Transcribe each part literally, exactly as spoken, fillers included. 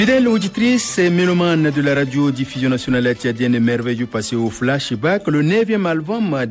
Fidèles auditrices et mélomanes de la radio-diffusion nationale tchadienne, merveilleux passé au flashback, le neuvième album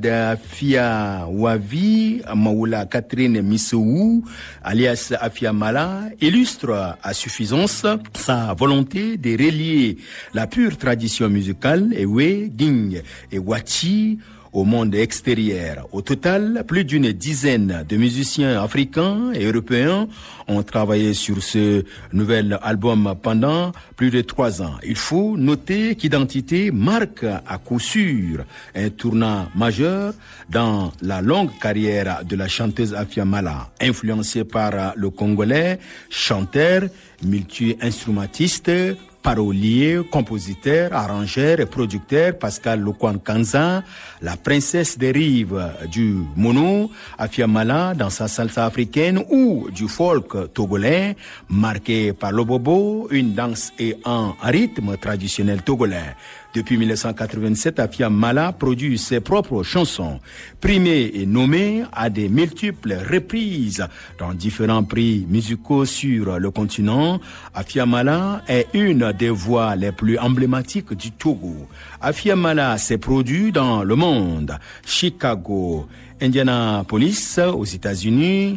d'Afia Wavi, Maoula Catherine Missou, alias Afia Mala, illustre à suffisance sa volonté de relier la pure tradition musicale, Ewe, Ging et Wachi, au monde extérieur. Au total, plus d'une dizaine de musiciens africains et européens ont travaillé sur ce nouvel album pendant plus de trois ans. Il faut noter qu'Identité marque à coup sûr un tournant majeur dans la longue carrière de la chanteuse Afia Mala, influencée par le Congolais, chanteur, multi-instrumentiste, parolier, compositeur, arrangeur et producteur Pascal Lokwan Kanza, la princesse des rives du mono, Afia Mala dans sa salsa africaine, ou du folk togolais marqué par le bobo, une danse et un rythme traditionnel togolais. Depuis mille neuf cent quatre-vingt-sept, Afia Mala produit ses propres chansons, primées et nommées à des multiples reprises dans différents prix musicaux sur le continent. Afia Mala est une des voix les plus emblématiques du Togo. Afia Mala s'est produit dans le monde: Chicago, Indianapolis aux États-Unis,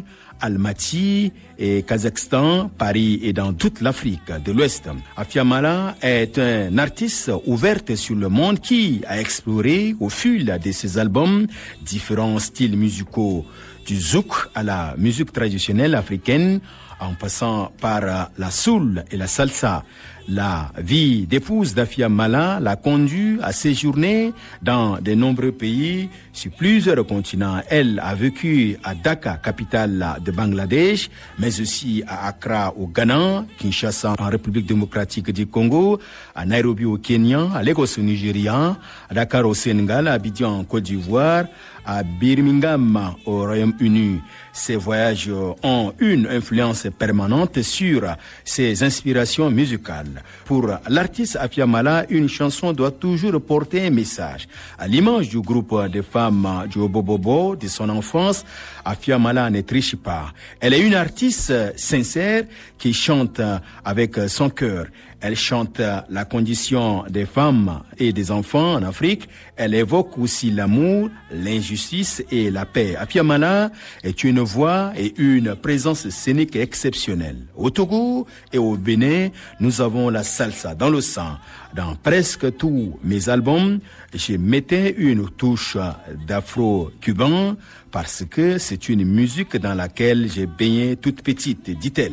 Almaty et Kazakhstan, Paris et dans toute l'Afrique de l'Ouest. Afia Mala est un artiste ouverte sur le monde qui a exploré au fil de ses albums différents styles musicaux, du zouk à la musique traditionnelle africaine, en passant par la soul et la salsa. La vie d'épouse d'Afia Mala l'a conduit à séjourner dans de nombreux pays sur plusieurs continents. Elle a vécu à Dhaka, capitale de Bangladesh, mais aussi à Accra au Ghana, Kinshasa en République démocratique du Congo, à Nairobi au Kenya, à Lagos au Nigeria, à Dakar au Sénégal, à Abidjan en Côte d'Ivoire, à Birmingham au Royaume-Uni. Ces voyages ont une influence permanente sur ses inspirations musicales. Pour l'artiste Afia Mala, une chanson doit toujours porter un message. À l'image du groupe de femmes du Obobobo de son enfance, Afia Mala ne triche pas. Elle est une artiste sincère qui chante avec son cœur. Elle chante la condition des femmes et des enfants en Afrique. Elle évoque aussi l'amour, l'injustice et la paix. Afia Mala est une voix et une présence scénique exceptionnelle. Au Togo et au Bénin, nous avons la salsa dans le sang. Dans presque tous mes albums, je mettais une touche d'afro-cubain parce que c'est une musique dans laquelle j'ai baigné toute petite, dit-elle.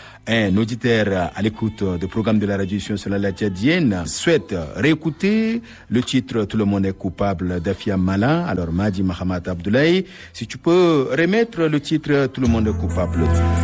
Un auditeur à l'écoute du programme de la radio sur la tchadienne souhaite réécouter le titre Tout le monde est coupable d'Afia Mala. Alors Madi Mahamat Abdoulaye, si tu peux remettre le titre Tout le monde est coupable.